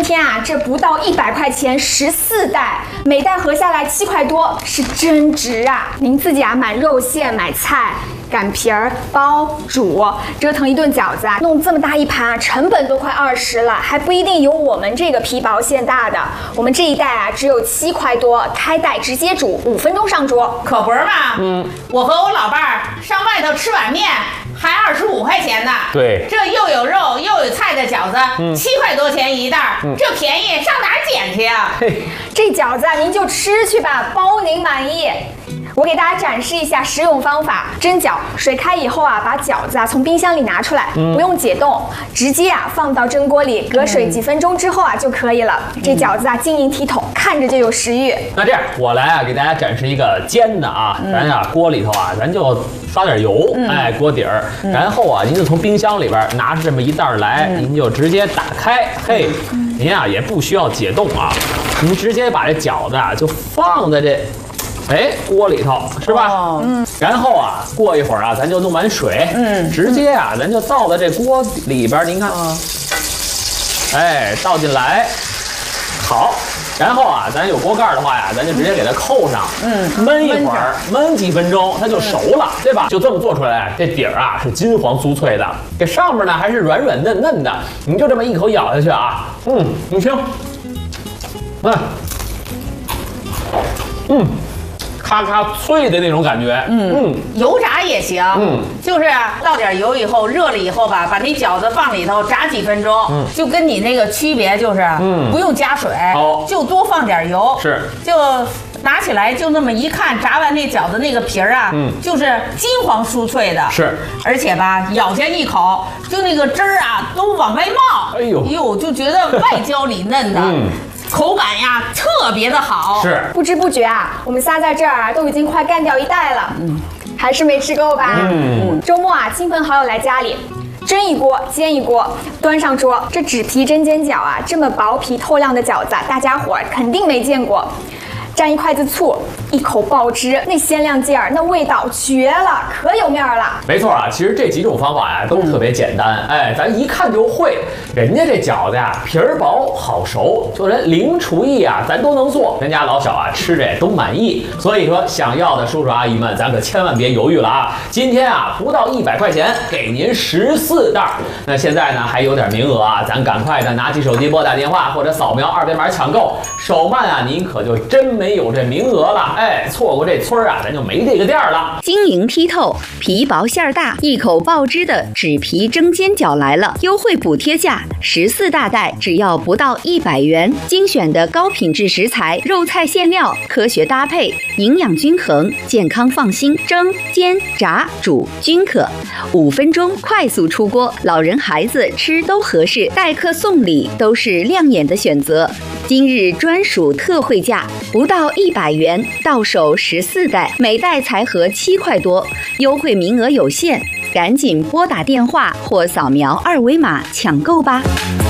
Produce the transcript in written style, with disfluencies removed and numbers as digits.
今天啊，这不到100块钱14袋，每袋合下来7块多，是真值啊！您自己啊买肉馅、买菜、擀皮儿、包、煮，折腾一顿饺子啊，弄这么大一盘啊，成本都快20了，还不一定有我们这个皮薄馅大的。我们这一袋啊只有7块多，开袋直接煮，5分钟上桌， 可不是嘛。我和我老伴儿上外头吃碗面。还25块钱呢， 对， 这又有肉又有菜的饺子，7块多钱一袋，这便宜上哪儿捡去呀？ 这饺子啊，您就吃去吧，包您满意。我给大家展示一下食用方法：蒸饺，水开以后啊，把饺子啊从冰箱里拿出来，不用解冻，直接啊放到蒸锅里，隔水几分钟之后啊就可以了。这饺子啊晶莹剔透，看着就有食欲。 那这样，我来啊给大家展示一个煎的啊，咱呀锅里头啊，咱就刷点油，哎，锅底儿，然后啊，您就从冰箱里边拿出这么一袋来，您就直接打开，嘿，您啊也不需要解冻啊，您直接把这饺子啊就放在这。锅里头是吧？然后啊，过一会儿啊，咱就弄完水，直接啊，咱就倒在这锅里边，您看，倒进来，好。然后啊，咱有锅盖的话呀，咱就直接给它扣上，焖一会儿，焖几分钟，它就熟了，对吧？就这么做出来，这底儿啊是金黄酥脆的，这上面呢还是软软嫩嫩的，你就这么一口咬下去啊，你听，咔咔脆的那种感觉， 油炸也行，就是倒点油以后，热了以后吧，把那饺子放里头炸几分钟，就跟你那个区别就是，不用加水，就多放点油， 是， 就拿起来就那么一看，炸完那饺子那个皮儿啊，就是金黄酥脆的， 是， 而且吧，咬下一口，就那个汁儿啊都往外冒，哎呦，就觉得外焦里嫩的。口感呀特别的好， 是不知不觉啊，我们仨在这儿啊都已经快干掉一袋了，还是没吃够吧？周末啊，亲朋好友来家里，蒸一锅，煎一锅，端上桌。这纸皮蒸煎饺啊，这么薄皮透亮的饺子，大家伙儿肯定没见过。蘸一筷子醋，一口爆汁，那鲜亮劲儿，那味道绝了，可有面儿了。 没错啊，其实这几种方法呀都特别简单，咱一看就会。人家这饺子呀皮儿薄好熟，就连零厨艺啊咱都能做，人家老小啊吃着也都满意。所以说想要的叔叔阿姨们，咱可千万别犹豫了啊！今天啊不到100块钱，给您14袋。那现在呢还有点名额啊，咱赶快的拿起手机拨打电话或者扫描2维码抢购。手慢啊，您可就真没有这名额了，错过这村啊，咱就没这个店了。 晶莹剔透，皮薄馅儿大，一口爆汁的纸皮蒸煎饺来了！优惠补贴价14大袋，只要不到100元。精选的高品质食材，肉菜馅料，科学搭配，营养均衡，健康放心。蒸、煎、炸、煮均可，5分钟快速出锅，老人孩子吃都合适，待客送礼都是亮眼的选择。今日专属特惠价，不到100元，到手14袋，每袋才合7块多，优惠名额有限，赶紧拨打电话或扫描2维码抢购吧。